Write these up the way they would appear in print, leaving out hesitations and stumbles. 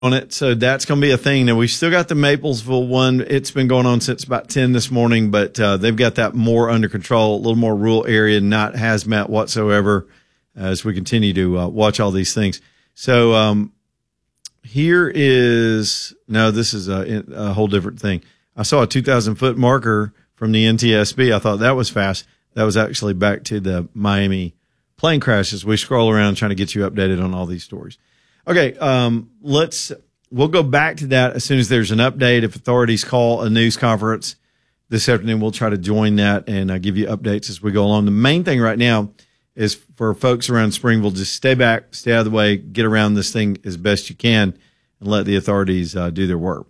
on it. So that's going to be a thing. Now, we've still got the Maplesville one. It's been going on since about 10 this morning, but they've got that more under control, a little more rural area, not hazmat whatsoever, as we continue to watch all these things. So here is – no, this is a whole different thing. I saw a 2,000-foot marker from the NTSB. I thought that was fast. That was actually back to the Miami plane crashes. We scroll around trying to get you updated on all these stories. Okay, we'll go back to that as soon as there's an update. If authorities call a news conference this afternoon, we'll try to join that and give you updates as we go along. The main thing right now is for folks around Springville, just stay back, stay out of the way, get around this thing as best you can, and let the authorities do their work.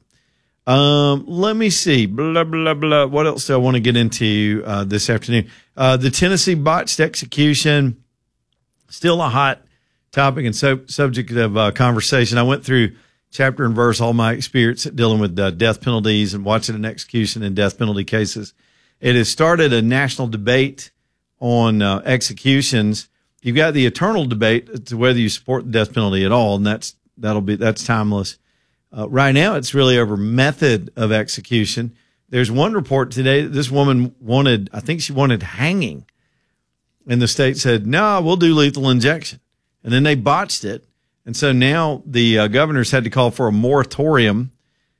Let me see. Blah, blah, blah. What else do I want to get into this afternoon? The Tennessee botched execution, still a hot topic and subject of conversation. I went through chapter and verse all my experience dealing with death penalties and watching an execution in death penalty cases. It has started a national debate on executions. You've got the eternal debate to whether you support the death penalty at all, and that's timeless. Right now, it's really over method of execution. There's one report today that this woman wanted hanging, and the state said, no, we'll do lethal injection. And then they botched it. And so now the governor's had to call for a moratorium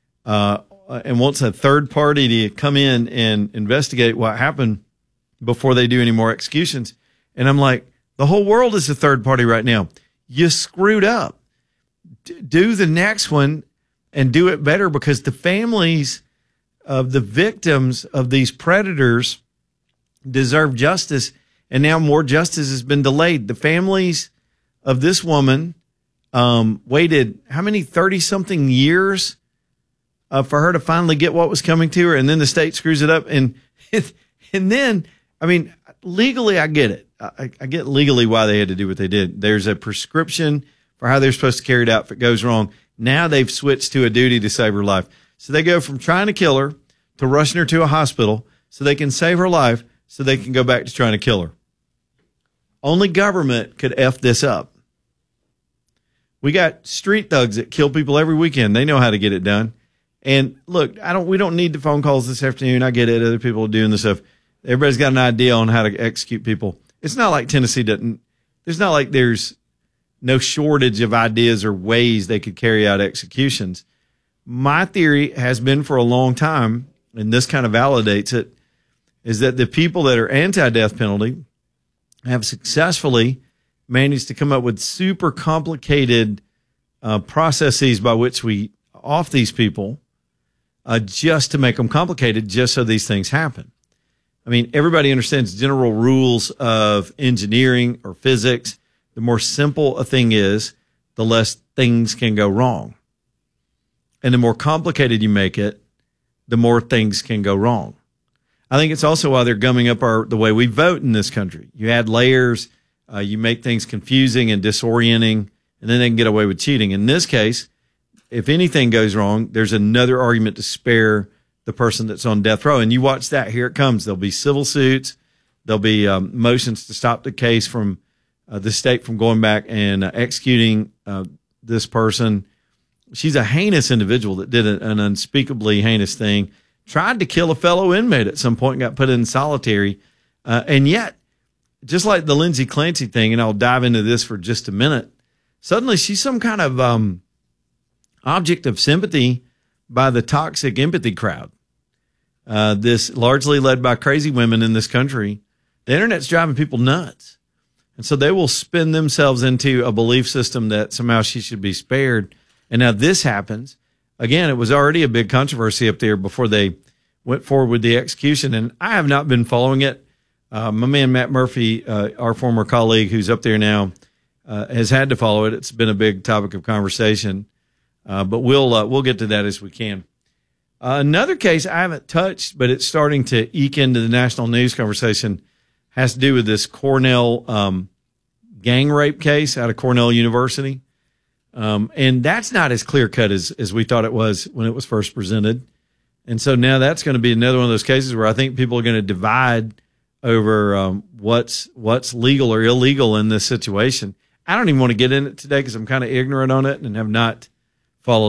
and wants a third party to come in and investigate what happened before they do any more executions. And I'm like, the whole world is a third party right now. You screwed up. Do the next one and do it better, because the families of the victims of these predators deserve justice. And now more justice has been delayed. The families of this woman waited how many 30-something years for her to finally get what was coming to her, and then the state screws it up. And then, I mean, legally, I get it. I get legally why they had to do what they did. There's a prescription for how they're supposed to carry it out if it goes wrong. Now they've switched to a duty to save her life. So they go from trying to kill her to rushing her to a hospital so they can save her life so they can go back to trying to kill her. Only government could F this up. We got street thugs that kill people every weekend. They know how to get it done. And look, we don't need the phone calls this afternoon. I get it. Other people are doing this stuff. Everybody's got an idea on how to execute people. It's not like Tennessee doesn't. It's not like there's no shortage of ideas or ways they could carry out executions. My theory has been for a long time, and this kind of validates it, is that the people that are anti-death penalty have successfully managed to come up with super complicated processes by which we off these people just to make them complicated, just so these things happen. I mean, everybody understands general rules of engineering or physics. The more simple a thing is, the less things can go wrong. And the more complicated you make it, the more things can go wrong. I think it's also why they're gumming up the way we vote in this country. You add layers, you make things confusing and disorienting, and then they can get away with cheating. In this case, if anything goes wrong, there's another argument to spare the person that's on death row. And you watch that. Here it comes. There'll be civil suits. There'll be motions to stop the case from the state from going back and executing this person. She's a heinous individual that did an unspeakably heinous thing, tried to kill a fellow inmate at some point and got put in solitary. And yet, just like the Lindsay Clancy thing, and I'll dive into this for just a minute, suddenly she's some kind of object of sympathy by the toxic empathy crowd. This largely led by crazy women in this country. The internet's driving people nuts. And so they will spin themselves into a belief system that somehow she should be spared. And now this happens. Again, it was already a big controversy up there before they went forward with the execution. And I have not been following it. My man, Matt Murphy, our former colleague who's up there now, has had to follow it. It's been a big topic of conversation. But we'll get to that as we can. Another case I haven't touched, but it's starting to eke into the national news conversation, has to do with this Cornell gang rape case out of Cornell University. And that's not as clear cut as we thought it was when it was first presented. And so now that's going to be another one of those cases where I think people are going to divide over what's legal or illegal in this situation. I don't even want to get in it today because I'm kind of ignorant on it and have not follow